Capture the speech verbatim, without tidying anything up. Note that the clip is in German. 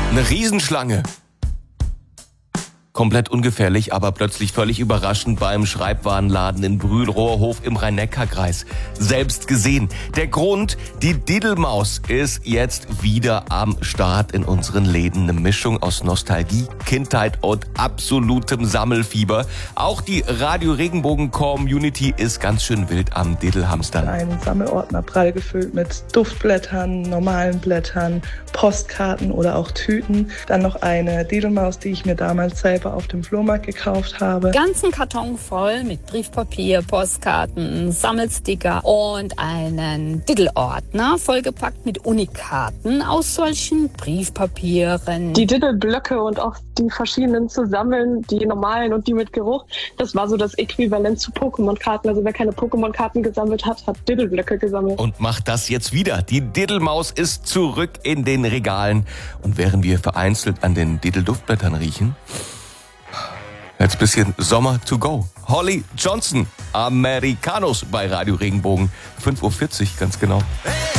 Eine Riesenschlange. Komplett ungefährlich, aber plötzlich völlig überraschend beim Schreibwarenladen in Brühl-Rohrhof im Rhein-Neckar-Kreis. Selbst gesehen. Der Grund, die Diddlemaus ist jetzt wieder am Start in unseren Läden. Eine Mischung aus Nostalgie, Kindheit und absolutem Sammelfieber. Auch die Radio-Regenbogen-Community ist ganz schön wild am Diddlhamstern. Ein Sammelordner prall gefüllt mit Duftblättern, normalen Blättern, Postkarten oder auch Tüten. Dann noch eine Diddlemaus, die ich mir damals selber auf dem Flohmarkt gekauft habe. Ganzen Karton voll mit Briefpapier, Postkarten, Sammelsticker und einen Diddle-Ordner vollgepackt mit Unikaten aus solchen Briefpapieren. Die Diddle-Blöcke und auch die verschiedenen zu sammeln, die normalen und die mit Geruch, das war so das Äquivalent zu Pokémon-Karten. Also wer keine Pokémon-Karten gesammelt hat, hat Diddle-Blöcke gesammelt. Und macht das jetzt wieder. Die Diddlemaus ist zurück in den Regalen. Und während wir vereinzelt an den Diddle-Duftblättern riechen, jetzt ein bisschen Sommer to go. Holly Johnson, Americanos bei Radio Regenbogen. fünf Uhr vierzig, ganz genau. Hey!